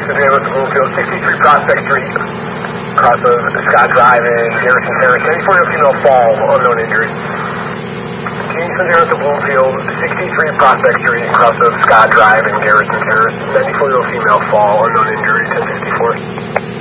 Ambulance to Bloomfield, 63 Prospect Street, across of Scott Drive and Garrison Terrace. 94-year-old female fall, unknown injury. Kingston Terrace to Bloomfield, 63 Prospect Street, across of Scott Drive and Garrison Terrace. 94-year-old female fall, unknown injury, 1054.